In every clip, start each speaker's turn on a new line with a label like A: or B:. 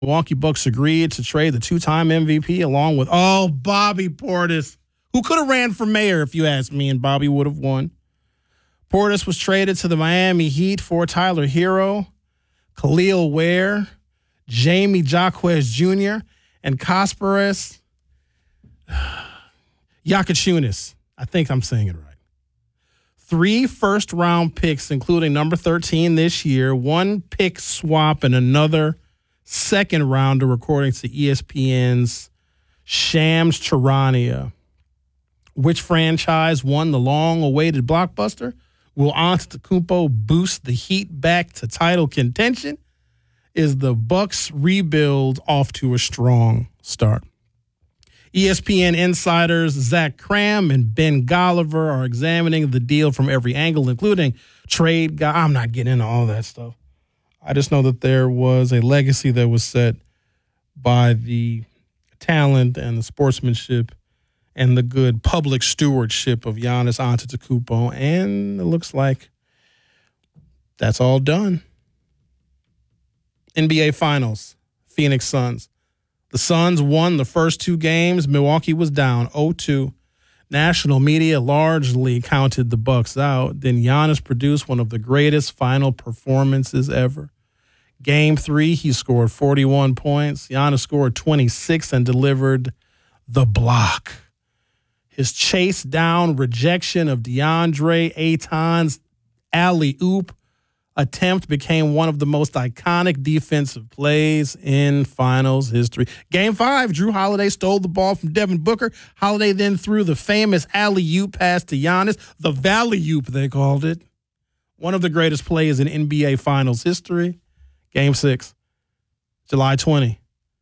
A: Milwaukee Bucks agreed to trade the two-time MVP along with, Bobby Portis, who could have ran for mayor if you asked me, and Bobby would have won. Portis was traded to the Miami Heat for Tyler Hero, Khalil Ware, Jamie Jaquez Jr., and Kasparas Yakachunas. I think I'm saying it right. 3 first-round picks, including number 13 this year, 1 pick swap, and another second-rounder, according to ESPN's Shams Charania. Which franchise won the long-awaited blockbuster? Will Antetokounmpo boost the Heat back to title contention? Is the Bucks rebuild off to a strong start? ESPN insiders Zach Cram and Ben Golliver are examining the deal from every angle, including trade guy. I'm not getting into all that stuff. I just know that there was a legacy that was set by the talent and the sportsmanship and the good public stewardship of Giannis Antetokounmpo, and it looks like that's all done. NBA Finals, Phoenix Suns. The Suns won the first 2 games. Milwaukee was down 0-2. National media largely counted the Bucks out. Then Giannis produced one of the greatest final performances ever. Game 3, he scored 41 points. Giannis scored 26 and delivered the block. His chase down rejection of DeAndre Ayton's alley-oop attempt became one of the most iconic defensive plays in finals history. Game 5, Drew Holiday stole the ball from Devin Booker. Holiday then threw the famous alley-oop pass to Giannis, the Valley-oop they called it. One of the greatest plays in NBA finals history. Game 6, July 20,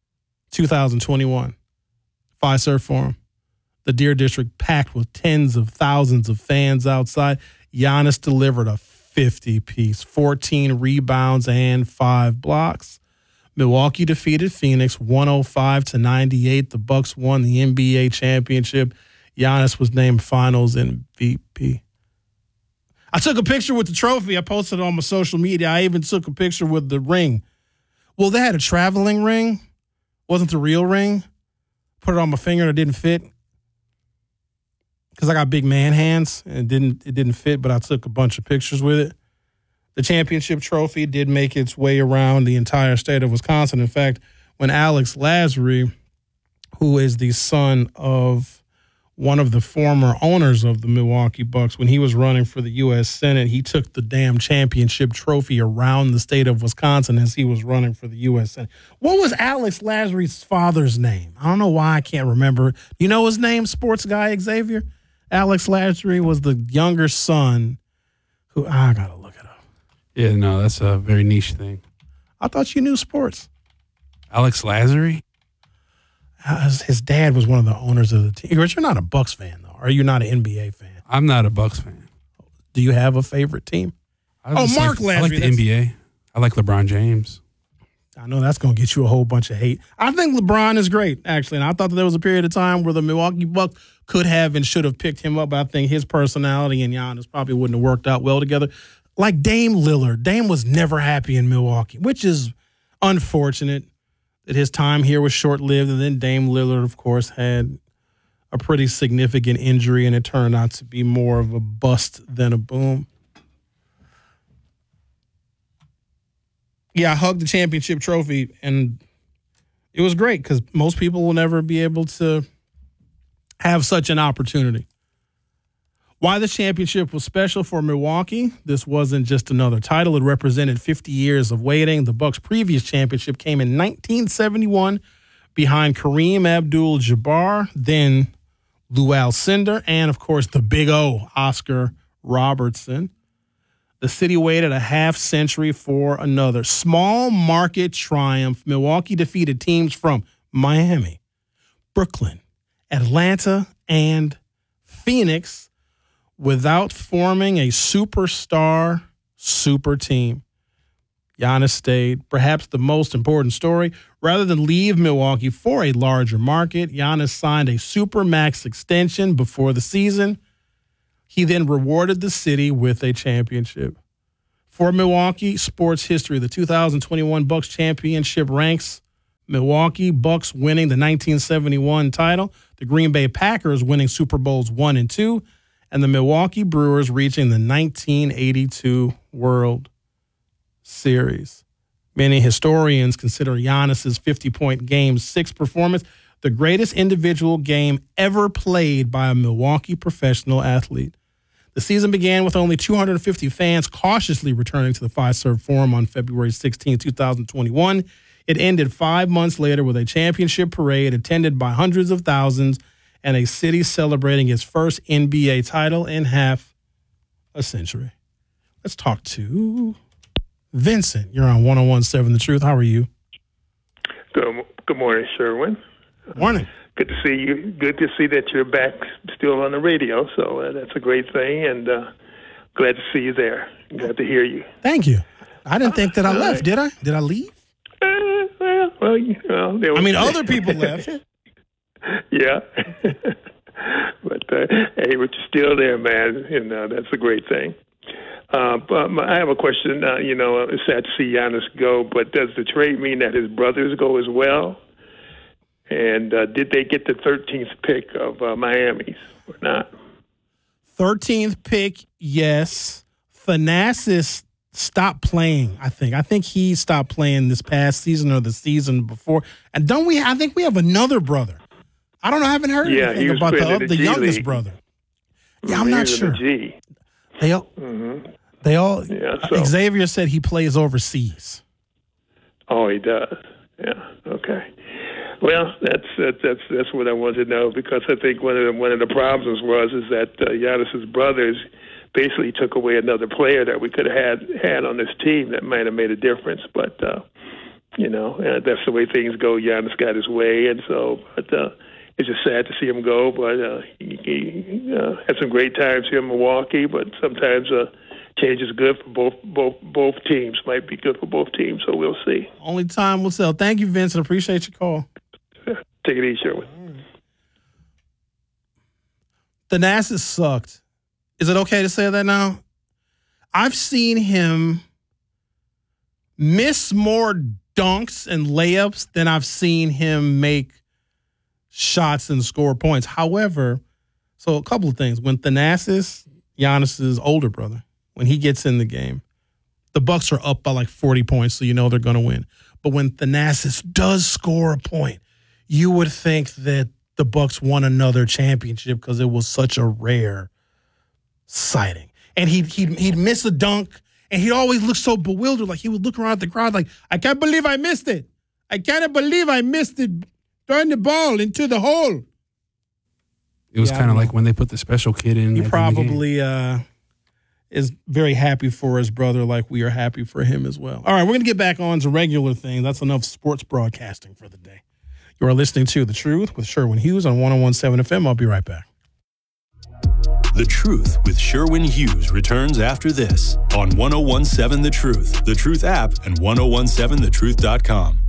A: 2021. Fiserv Forum. The Deer District packed with tens of thousands of fans outside. Giannis delivered a 50-piece, 14 rebounds, and 5 blocks. Milwaukee defeated Phoenix 105-98. The Bucks won the NBA championship. Giannis was named Finals MVP. I took a picture with the trophy. I posted it on my social media. I even took a picture with the ring. Well, they had a traveling ring. Wasn't the real ring. Put it on my finger and it didn't fit. Because I got big man hands and it didn't fit, but I took a bunch of pictures with it. The championship trophy did make its way around the entire state of Wisconsin. In fact, when Alex Lasry, who is the son of one of the former owners of the Milwaukee Bucks, when he was running for the U.S. Senate, he took the damn championship trophy around the state of Wisconsin as he was running for the U.S. Senate. What was Alex Lasry's father's name? I don't know why I can't remember. You know his name, sports guy Xavier? Alex Lasry was the younger son who, I got to look it up.
B: Yeah, no, that's a very niche thing.
A: I thought you knew sports.
B: Alex Lasry?
A: His dad was one of the owners of the team. You're not a Bucks fan, though. Are you not an NBA fan?
B: I'm not a Bucks fan.
A: Do you have a favorite team? Mark Lasry.
B: I like the NBA. I like LeBron James.
A: I know that's going to get you a whole bunch of hate. I think LeBron is great, actually. And I thought that there was a period of time where the Milwaukee Bucks could have and should have picked him up. But I think his personality and Giannis probably wouldn't have worked out well together. Like Dame Lillard. Dame was never happy in Milwaukee, which is unfortunate that his time here was short-lived. And then Dame Lillard, of course, had a pretty significant injury, and it turned out to be more of a bust than a boom. Yeah, I hugged the championship trophy, and it was great because most people will never be able to have such an opportunity. Why the championship was special for Milwaukee? This wasn't just another title. It represented 50 years of waiting. The Bucks' previous championship came in 1971 behind Kareem Abdul-Jabbar, then Lou Alcindor, and, of course, the Big O, Oscar Robertson. The city waited a half century for another small market triumph. Milwaukee defeated teams from Miami, Brooklyn, Atlanta, and Phoenix without forming a superstar super team. Giannis stayed. Perhaps the most important story, rather than leave Milwaukee for a larger market, Giannis signed a supermax extension before the season. He then rewarded the city with a championship. For Milwaukee sports history, the 2021 Bucks championship ranks Milwaukee Bucks winning the 1971 title, the Green Bay Packers winning Super Bowls 1 and 2, and the Milwaukee Brewers reaching the 1982 World Series. Many historians consider Giannis's 50-point Game 6 performance the greatest individual game ever played by a Milwaukee professional athlete. The season began with only 250 fans cautiously returning to the Fiserv Forum on February 16, 2021. It ended 5 months later with a championship parade attended by hundreds of thousands and a city celebrating its first NBA title in half a century. Let's talk to Vincent. You're on 101.7 The Truth. How are you?
C: Good morning, Sherwin.
A: Morning.
C: Good to see you. Good to see that you're back still on the radio, so that's a great thing, and glad to see you there. Glad to hear you.
A: Thank you. I didn't think that I left, did I? Did I leave?
C: Well, you know,
A: other people left.
C: Yeah. But, hey, but you're still there, man, and that's a great thing. But I have a question. It's sad to see Giannis go, but does the trade mean that his brothers go as well? And did they get the 13th pick of Miami's or not?
A: 13th pick, yes. Thanasis stopped playing, I think. I think he stopped playing this past season or the season before. And I think we have another brher. I don't know. I haven't heard anything about the youngest League. Brother. Yeah, I'm not sure. They all. Yeah, Xavier said he plays overseas.
C: Oh, he does. Yeah. Okay. Well, that's what I wanted to know, because I think one of the problems was that Giannis's brothers basically took away another player that we could have had on this team that might have made a difference. But that's the way things go. Giannis got his way, and so it's just sad to see him go. But he had some great times here in Milwaukee. But sometimes change is good for both teams. Might be good for both teams. So we'll see.
A: Only time will tell. Thank you, Vincent. Appreciate your call.
C: Take it easy, Sherwin.
A: Thanasis sucked. Is it okay to say that now? I've seen him miss more dunks and layups than I've seen him make shots and score points. However, so a couple of things. When Thanasis, Giannis's older brother, when he gets in the game, the Bucks are up by like 40 points, so you know they're going to win. But when Thanasis does score a point, you would think that the Bucks won another championship because it was such a rare sighting. And he'd miss a dunk, and he'd always look so bewildered. Like, he would look around at the crowd like, I can't believe I missed it. I can't believe I missed it. Throwing the ball into the hole.
B: It was kind of like when they put the special kid in.
A: He probably is very happy for his brother, like we are happy for him as well. All right, we're going to get back on to regular things. That's enough sports broadcasting for the day. You are listening to The Truth with Sherwin Hughes on 101.7 FM. I'll be right back.
D: The Truth with Sherwin Hughes returns after this on 101.7 The Truth app, and 1017thetruth.com.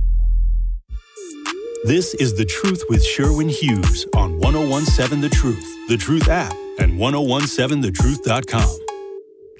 D: This is The Truth with Sherwin Hughes on 101.7 The Truth app, and 1017thetruth.com.